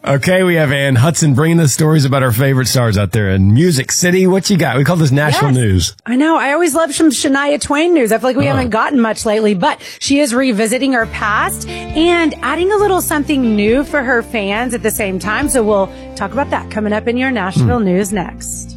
Okay, we have Ann Hudson bringing the stories about our favorite stars out there in Music City. What you got? We call this national news. I know. I always love some Shania Twain news. I feel like we haven't gotten much lately, but she is revisiting her past and adding a little something new for her fans at the same time. So we'll talk about that coming up in your national news next.